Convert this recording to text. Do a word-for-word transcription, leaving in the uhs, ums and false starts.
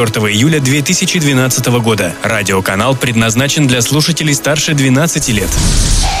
четвёртого июля две тысячи двенадцатого года. Радиоканал предназначен для слушателей старше двенадцати лет.